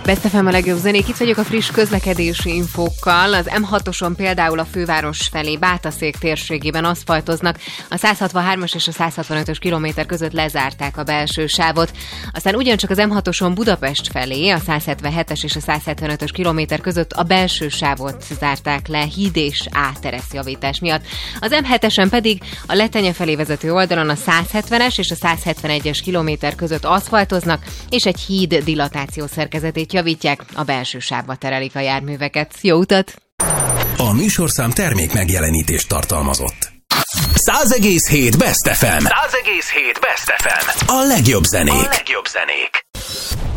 Best FM a legjobb zenék, itt vagyok a friss közlekedési infókkal. Az M6-oson például a főváros felé Bátaszék térségében aszfaltoznak, a 163-as és a 165-ös kilométer között lezárták a belső sávot. Aztán ugyancsak az M6-oson Budapest felé, a 177-es és a 175-ös kilométer között a belső sávot zárták le híd és áttereszjavítás miatt. Az M7-esen pedig a Letenye felé vezető oldalon a 170-es és a 171-es kilométer között aszfaltoznak, és egy híd dilatáció szerkezetét javítják, a belső sávba terelik a járműveket. Jó utat! A műsorszám termék megjelenítést tartalmazott. 100,7 Best FM. 100,7 Best FM. A legjobb zenék.